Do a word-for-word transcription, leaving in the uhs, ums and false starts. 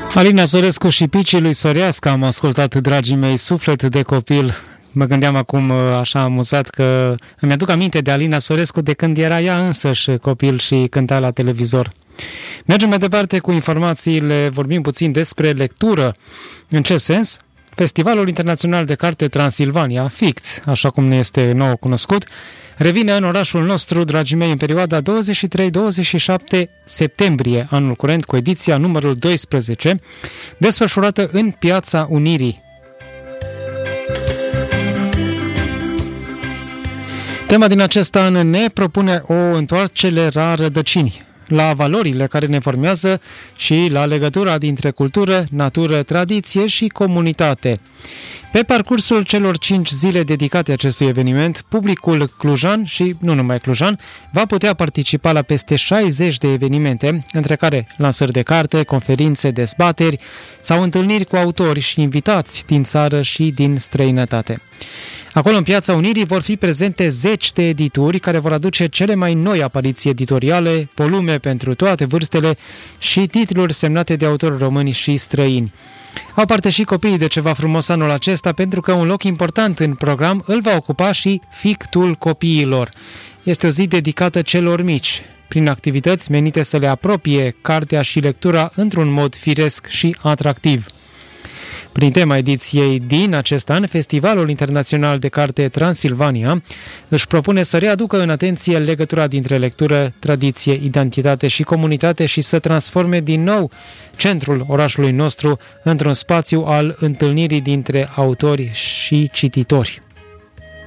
Alina Sorescu și Picii lui Soreasca am ascultat, dragii mei, Suflet de copil. Mă gândeam acum așa amuzat că îmi aduc aminte de Alina Sorescu de când era ea însăși copil și cânta la televizor. Mergem mai departe cu informațiile, vorbim puțin despre lectură. În ce sens? Festivalul Internațional de Carte Transilvania, F I C T, așa cum ne este nou cunoscut, revine în orașul nostru, dragii mei, în perioada douăzeci și trei douăzeci și șapte septembrie, anul curent, cu ediția numărul doisprezece, desfășurată în Piața Unirii. Tema din acest an ne propune o întoarcere la rădăcini, la valorile care ne formează și la legătura dintre cultură, natură, tradiție și comunitate. Pe parcursul celor cinci zile dedicate acestui eveniment, publicul clujan și nu numai clujan va putea participa la peste șaizeci de evenimente, între care lansări de carte, conferințe, dezbateri sau întâlniri cu autori și invitați din țară și din străinătate. Acolo, în Piața Unirii, vor fi prezente zeci de edituri care vor aduce cele mai noi apariții editoriale, volume pentru toate vârstele și titluri semnate de autori români și străini. Au parte și copiii de ceva frumos anul acesta, pentru că un loc important în program îl va ocupa și Fictul copiilor. Este o zi dedicată celor mici, prin activități menite să le apropie cartea și lectura într-un mod firesc și atractiv. Prin tema ediției din acest an, Festivalul Internațional de Carte Transilvania își propune să readucă în atenție legătura dintre lectură, tradiție, identitate și comunitate și să transforme din nou centrul orașului nostru într-un spațiu al întâlnirii dintre autori și cititori.